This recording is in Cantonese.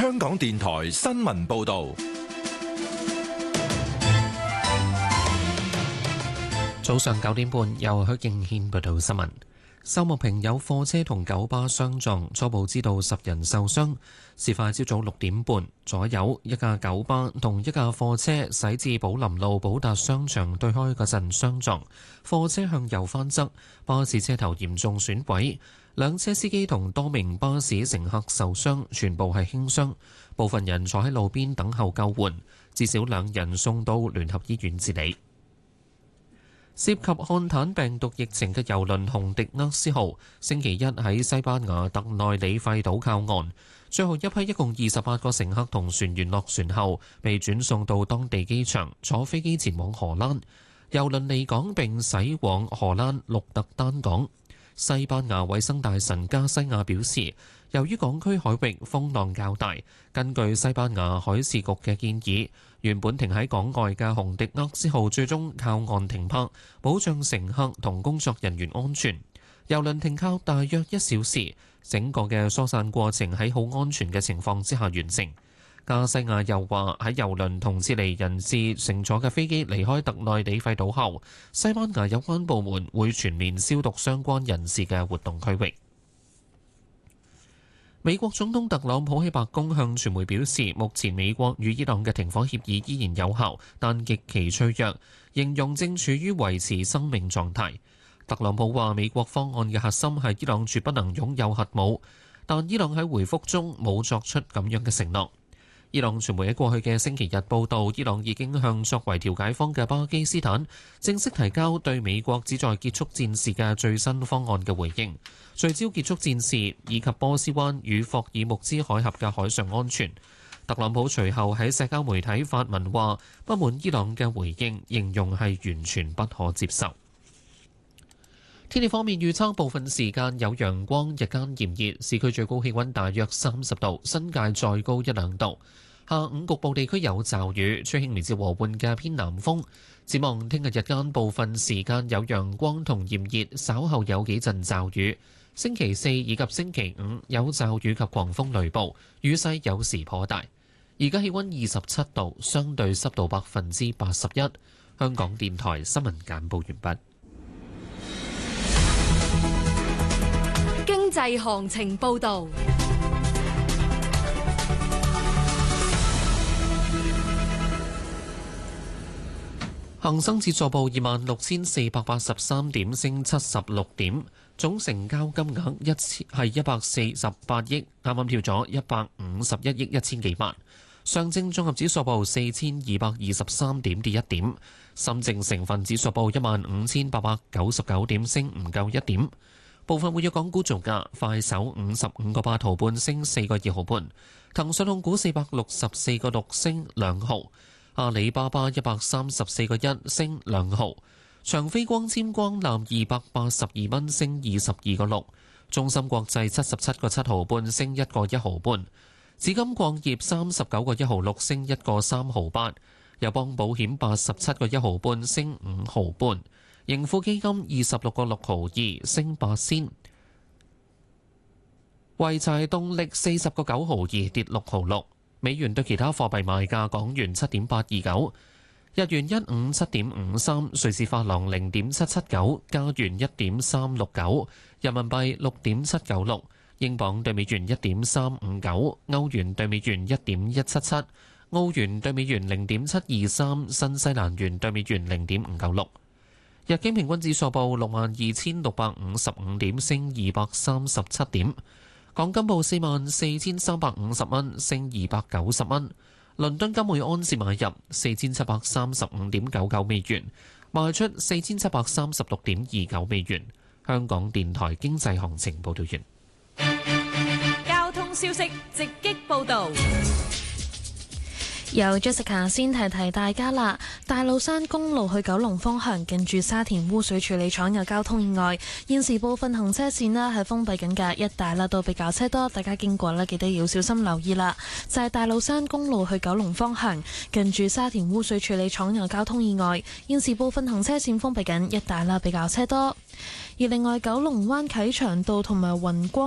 香港電台新聞報道。 早上9點半，由許敬軒報道新聞。秀茂坪有貨車同九巴相撞，初步知道10人受傷。事發朝早6點半左右，一架九巴同一架貨車駛至寶林路寶達商場對開嗰陣相撞，貨車向右翻側，巴士車頭嚴重損毀，兩車司機同多名巴士乘客受傷，全部係輕傷，部分人坐喺路邊等候救援，至少2人送到聯合醫院治理。涉及漢坦病毒疫情嘅郵輪紅迪厄斯號，星期一喺西班牙特內里費島靠岸，最後一批一共28個乘客同船員落船後，被轉送到當地機場，坐飛機前往荷蘭。郵輪離港並駛往荷蘭鹿特丹港。西班牙衛生大臣加西亞表示，由於港區海域風浪較大，根據西班牙海事局嘅建議，原本停喺港外嘅紅迪厄斯號最終靠岸停泊，保障乘客同工作人員安全。郵輪停靠大約1小時，整個嘅疏散過程喺好安全嘅情況之下完成。加西亞又話喺郵輪同撤離人士乘坐嘅飛機離開特內里費島後，西班牙有關部門會全面消毒相關人士嘅活動區域。美國總統特朗普喺白宮向傳媒表示，目前美國與伊朗嘅停火協議依然有效，但極其脆弱，形容正處於維持生命狀態。特朗普話，美國方案嘅核心係伊朗絕不能擁有核武，但伊朗喺回覆中冇作出咁樣嘅承諾。伊朗傳媒喺過去嘅星期日報道，伊朗已經向作為調解方嘅巴基斯坦正式提交對美國旨在結束戰事嘅最新方案嘅回應，聚焦結束戰事以及波斯灣與霍爾木茲海峽嘅海上安全。特朗普隨後喺社交媒體發文話，不滿伊朗嘅回應，形容係完全不可接受。天氣方面預測，部分時間有陽光，日間炎熱，市區最高氣溫大約30度，新界再高1-2度。下午局部地區有驟雨，吹輕微至和緩嘅偏南風。展望聽日日間部分時間有陽光同炎熱，稍後有幾陣驟雨。星期4以及星期5有驟雨及狂風雷暴，雨勢有時頗大。而家氣溫27度，相對濕度81%。香港電台新聞簡報完畢。 經濟行情報導。 恒生指數報26,483點，升76點，總成交金額係148億，啱啱跳咗151億1000幾萬。上證綜合指數報4223點，跌1點。深證成分指數報15899點，升唔夠1點。部分活躍港股造價，快手55個8毫半，升4個2毫半；騰訊控股464個6，升2毫；阿里巴巴134個1，升2毫；長飛光纖光纜282蚊，升22個6；中芯國際77個7毫半，升1個1毫半；紫金礦業39個1毫6，升1個3毫8；友邦保險87個1毫半，升5毫半。盈富基金26個6毫2，升8仙；濰柴動力40個9毫2，跌6毫6。美元對其他貨幣賣價：港元7.829，日元157.53，瑞士法郎0.779，加元1.369，人民幣6.796，英鎊對美元1.359，歐元對美元1.177，澳元對美元0.723，新西蘭元對美元0.596。日經平均指數報62,655點，升237點。港金報44,350蚊，升290蚊。倫敦金每盎司買入4735.99美元，賣出4736.29美元。香港電台經濟行情報道完。 交通消息直擊報導。 由 Jessica 先提大家啦，大老山公路去九龍方向近住沙田污水處理廠有交通意外，現時部分行車線啦係封閉緊㗎，一帶啦都比較車多，大家經過啦記得要小心留意啦。就係大老山公路去九龍方向近住沙田污水處理廠有交通意外，現時部分行車線封閉緊，一帶啦比較車多。而另外九龍灣啟祥道同埋雲光